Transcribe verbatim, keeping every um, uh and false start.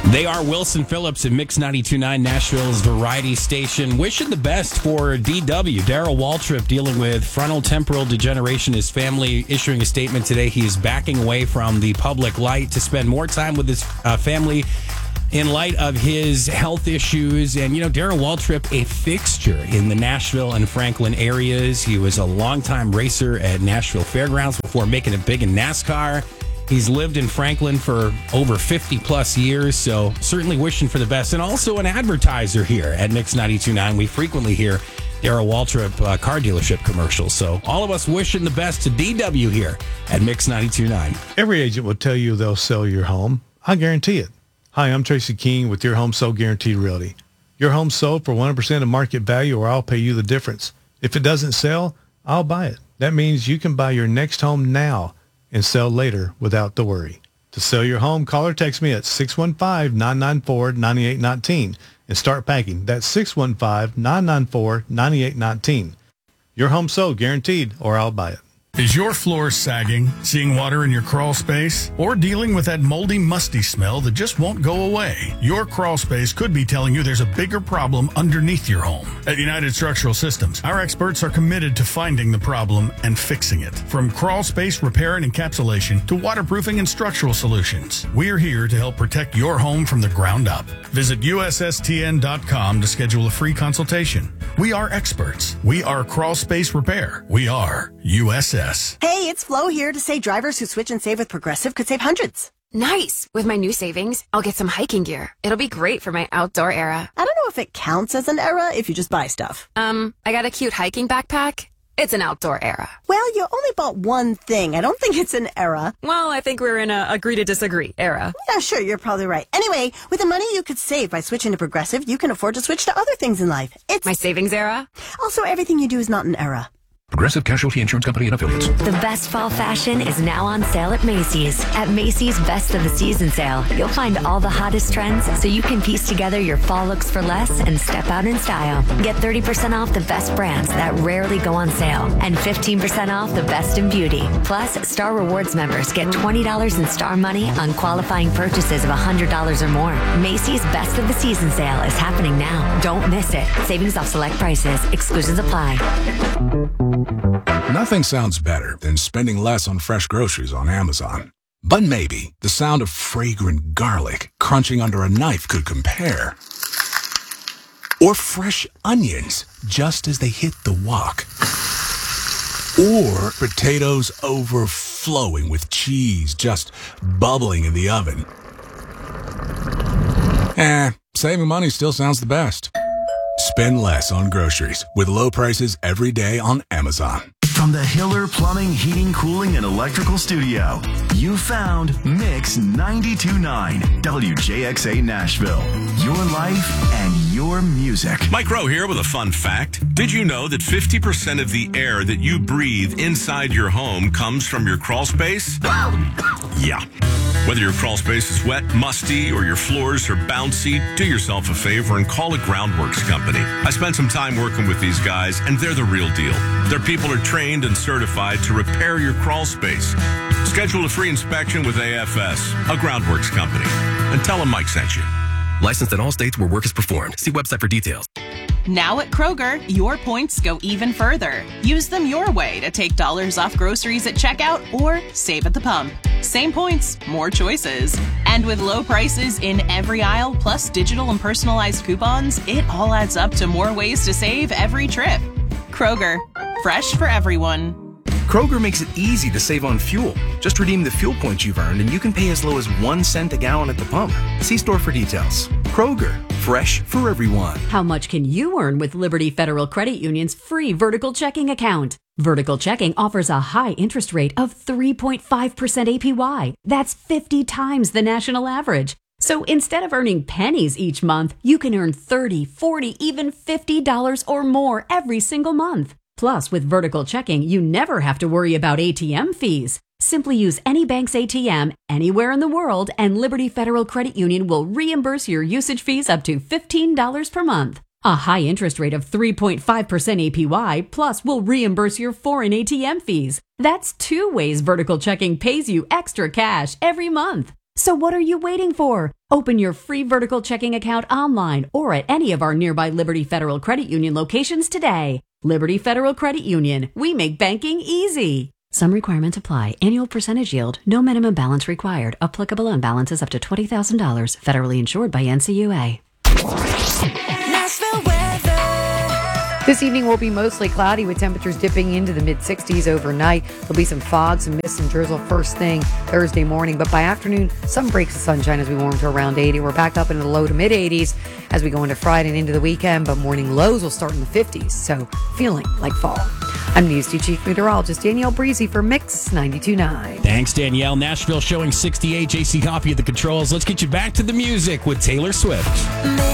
They are Wilson Phillips and Mix ninety-two point nine, Nashville's variety station. Wishing the best for D W. Darrell Waltrip dealing with frontal temporal degeneration. His family issuing a statement today. He is backing away from the public light to spend more time with his uh, family in light of his health issues. And, you know, Darrell Waltrip, a fixture in the Nashville and Franklin areas. He was a longtime racer at Nashville Fairgrounds before making it big in NASCAR. He's lived in Franklin for over fifty plus years, so certainly wishing for the best. And also an advertiser here at Mix ninety-two point nine. We frequently hear Darrell Waltrip uh, car dealership commercials. So all of us wishing the best to D W here at Mix ninety-two point nine. Every agent will tell you they'll sell your home. I guarantee it. Hi, I'm Tracy King with Your Home Sold Guaranteed Realty. Your home sold for one hundred percent of market value, or I'll pay you the difference. If it doesn't sell, I'll buy it. That means you can buy your next home now and sell later without the worry. To sell your home, call or text me at six one five, nine nine four, nine eight one nine and start packing. That's six one five, nine nine four, nine eight one nine. Your home sold guaranteed, or I'll buy it. Is your floor sagging, seeing water in your crawl space, or dealing with that moldy, musty smell that just won't go away? Your crawl space could be telling you there's a bigger problem underneath your home. At United Structural Systems, our experts are committed to finding the problem and fixing it. From crawl space repair and encapsulation to waterproofing and structural solutions, we're here to help protect your home from the ground up. Visit U S S T N dot com to schedule a free consultation. We are experts. We are crawl space repair. We are U S S. Hey, it's Flo here to say drivers who switch and save with Progressive could save hundreds. Nice. With my new savings, I'll get some hiking gear. It'll be great for my outdoor era. I don't know if it counts as an era if you just buy stuff. Um, I got a cute hiking backpack. It's an outdoor era. Well, you only bought one thing. I don't think it's an era. Well, I think we're in a agree to disagree era. Yeah, sure, you're probably right. Anyway, with the money you could save by switching to Progressive, you can afford to switch to other things in life. It's my savings era. Also, everything you do is not an era. Progressive Casualty Insurance Company and Affiliates. The best fall fashion is now on sale at Macy's. At Macy's Best of the Season sale, you'll find all the hottest trends so you can piece together your fall looks for less and step out in style. Get thirty percent off the best brands that rarely go on sale and fifteen percent off the best in beauty. Plus, Star Rewards members get twenty dollars in Star Money on qualifying purchases of one hundred dollars or more. Macy's Best of the Season sale is happening now. Don't miss it. Savings off select prices. Exclusions apply. Nothing sounds better than spending less on fresh groceries on Amazon. But maybe the sound of fragrant garlic crunching under a knife could compare. Or fresh onions just as they hit the wok. Or potatoes overflowing with cheese just bubbling in the oven. Eh, saving money still sounds the best. Spend less on groceries with low prices every day on Amazon. From the Hiller Plumbing, Heating, Cooling, and Electrical Studio, you found Mix ninety-two point nine, W J X A Nashville. Your life and your music. Mike Rowe here with a fun fact. Did you know that fifty percent of the air that you breathe inside your home comes from your crawl space? Yeah. Whether your crawl space is wet, musty, or your floors are bouncy, do yourself a favor and call a Groundworks company. I spent some time working with these guys, and they're the real deal. Their people are trained and certified to repair your crawl space. Schedule a free inspection with A F S, a Groundworks company, and tell them Mike sent you. Licensed in all states where work is performed. See website for details. Now at Kroger, your points go even further. Use them your way to take dollars off groceries at checkout or save at the pump. Same points, more choices. And with low prices in every aisle, plus digital and personalized coupons, it all adds up to more ways to save every trip. Kroger, fresh for everyone. Kroger makes it easy to save on fuel. Just redeem the fuel points you've earned and you can pay as low as one cent a gallon at the pump. See store for details. Kroger, fresh for everyone. How much can you earn with Liberty Federal Credit Union's free vertical checking account? Vertical checking offers a high interest rate of three point five percent A P Y. That's fifty times the national average. So instead of earning pennies each month, you can earn thirty, forty, even fifty dollars or more every single month. Plus, with vertical checking, you never have to worry about A T M fees. Simply use any bank's A T M anywhere in the world, and Liberty Federal Credit Union will reimburse your usage fees up to fifteen dollars per month. A high interest rate of three point five percent A P Y, plus will reimburse your foreign A T M fees. That's two ways vertical checking pays you extra cash every month. So what are you waiting for? Open your free Vertical checking account online or at any of our nearby Liberty Federal Credit Union locations today. Liberty Federal Credit Union. We make banking easy. Some requirements apply. Annual percentage yield. No minimum balance required. Applicable loan balances up to twenty thousand dollars. Federally insured by N C U A. This evening will be mostly cloudy with temperatures dipping into the mid sixties overnight. There'll be some fog, some mist and drizzle first thing Thursday morning. But by afternoon, some breaks of sunshine as we warm to around eighty. We're back up into the low to mid eighties as we go into Friday and into the weekend. But morning lows will start in the fifties. So feeling like fall. I'm News two Chief Meteorologist Danielle Breezy for Mix ninety-two point nine. Thanks, Danielle. Nashville showing sixty-eight. J C Coffee at the controls. Let's get you back to the music with Taylor Swift.